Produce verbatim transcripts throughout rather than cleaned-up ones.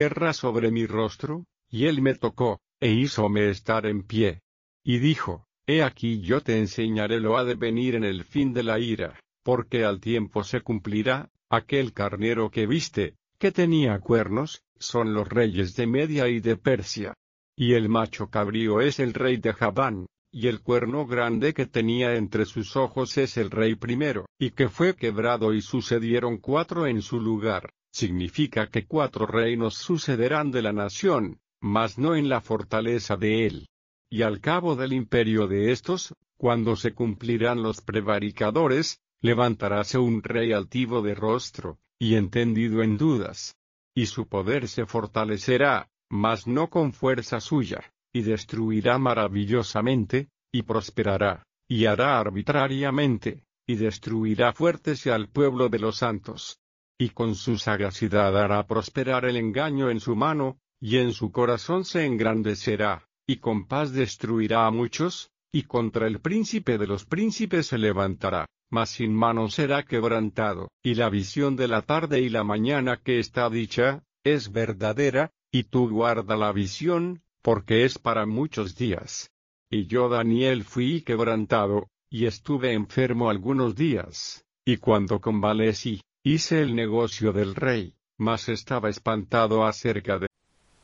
tierra sobre mi rostro, y él me tocó, e hízome estar en pie. Y dijo, He aquí yo te enseñaré lo ha de venir en el fin de la ira, porque al tiempo se cumplirá, aquel carnero que viste, que tenía cuernos, son los reyes de Media y de Persia. Y el macho cabrío es el rey de Javán, y el cuerno grande que tenía entre sus ojos es el rey primero, y que fue quebrado y sucedieron cuatro en su lugar, significa que cuatro reinos sucederán de la nación, mas no en la fortaleza de él. Y al cabo del imperio de estos, cuando se cumplirán los prevaricadores, levantaráse un rey altivo de rostro, y entendido en dudas. Y su poder se fortalecerá, mas no con fuerza suya, y destruirá maravillosamente, y prosperará, y hará arbitrariamente, y destruirá fuertes y al pueblo de los santos. Y con su sagacidad hará prosperar el engaño en su mano, y en su corazón se engrandecerá, y con paz destruirá a muchos, y contra el príncipe de los príncipes se levantará, mas sin mano será quebrantado. Y la visión de la tarde y la mañana que está dicha, es verdadera, y tú guarda la visión, porque es para muchos días. Y yo Daniel fui quebrantado, y estuve enfermo algunos días, y cuando convalecí, hice el negocio del rey, mas estaba espantado acerca de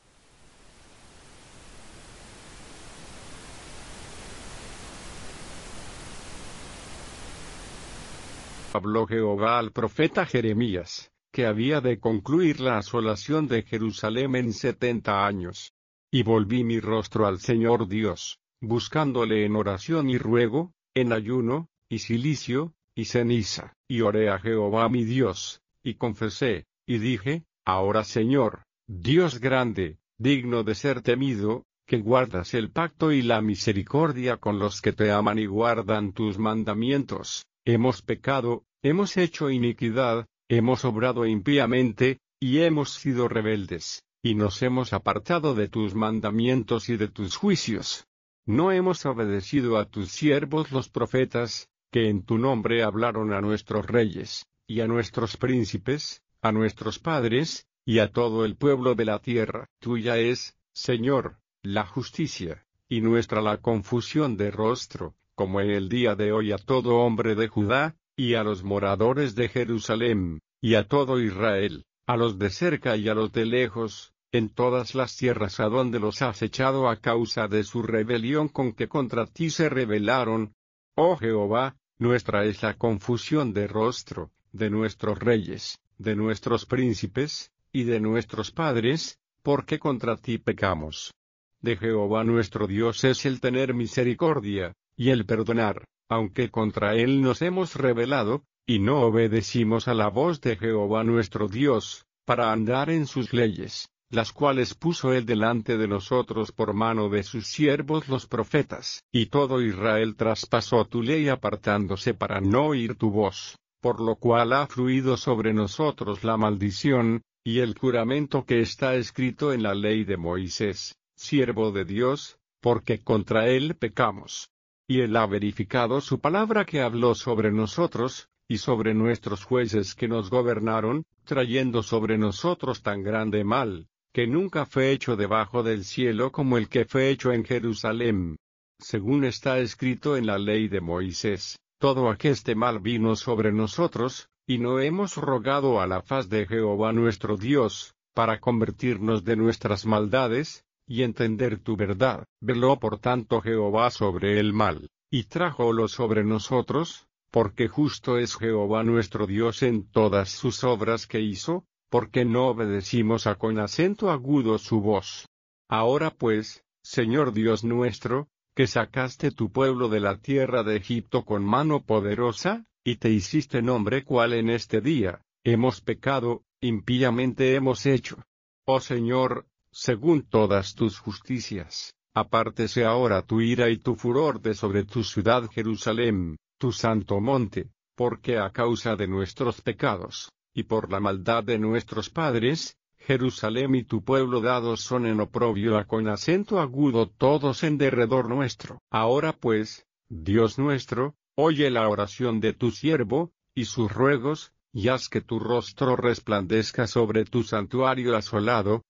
habló Jehová al profeta Jeremías, que había de concluir la asolación de Jerusalén en setenta años. Y volví mi rostro al Señor Dios, buscándole en oración y ruego, en ayuno, y cilicio, y ceniza, y oré a Jehová mi Dios, y confesé, y dije, Ahora Señor, Dios grande, digno de ser temido, que guardas el pacto y la misericordia con los que te aman y guardan tus mandamientos. Hemos pecado, hemos hecho iniquidad, hemos obrado impíamente, y hemos sido rebeldes, y nos hemos apartado de tus mandamientos y de tus juicios. No hemos obedecido a tus siervos los profetas, que en tu nombre hablaron a nuestros reyes, y a nuestros príncipes, a nuestros padres, y a todo el pueblo de la tierra. Tuya es, Señor, la justicia, y nuestra la confusión de rostro, como en el día de hoy a todo hombre de Judá, y a los moradores de Jerusalén, y a todo Israel, a los de cerca y a los de lejos, en todas las tierras a donde los has echado a causa de su rebelión con que contra ti se rebelaron. Oh Jehová, nuestra es la confusión de rostro, de nuestros reyes, de nuestros príncipes, y de nuestros padres, porque contra ti pecamos. De Jehová nuestro Dios es el tener misericordia, y el perdonar, aunque contra él nos hemos rebelado, y no obedecimos a la voz de Jehová nuestro Dios, para andar en sus leyes, las cuales puso él delante de nosotros por mano de sus siervos los profetas. Y todo Israel traspasó tu ley apartándose para no oír tu voz, por lo cual ha fluido sobre nosotros la maldición, y el juramento que está escrito en la ley de Moisés, siervo de Dios, porque contra él pecamos. Y él ha verificado su palabra que habló sobre nosotros, y sobre nuestros jueces que nos gobernaron, trayendo sobre nosotros tan grande mal, que nunca fue hecho debajo del cielo como el que fue hecho en Jerusalén. Según está escrito en la ley de Moisés, todo aqueste mal vino sobre nosotros, y no hemos rogado a la faz de Jehová nuestro Dios, para convertirnos de nuestras maldades, y entender tu verdad. Veló por tanto Jehová sobre el mal, y trájolo sobre nosotros, porque justo es Jehová nuestro Dios en todas sus obras que hizo, porque no obedecimos a con acento agudo su voz. Ahora pues, Señor Dios nuestro, que sacaste tu pueblo de la tierra de Egipto con mano poderosa, y te hiciste nombre cual en este día, hemos pecado, impíamente hemos hecho. Oh Señor, según todas tus justicias, apártese ahora tu ira y tu furor de sobre tu ciudad Jerusalén, tu santo monte, porque a causa de nuestros pecados, y por la maldad de nuestros padres, Jerusalén y tu pueblo dados son en oprobio a con acento agudo todos en derredor nuestro. Ahora pues, Dios nuestro, oye la oración de tu siervo, y sus ruegos, y haz que tu rostro resplandezca sobre tu santuario asolado,